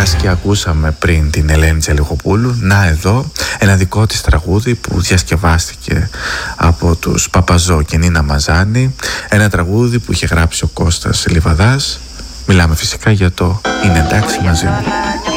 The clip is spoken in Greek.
Μιας και ακούσαμε πριν την Ελένη Τζαλιχοπούλου, να εδώ ένα δικό της τραγούδι που διασκευάστηκε από τους Παπαζό και Νίνα Μαζάνη, ένα τραγούδι που είχε γράψει ο Κώστας Λιβαδάς. Μιλάμε φυσικά για το «Είναι εντάξει μαζί μου».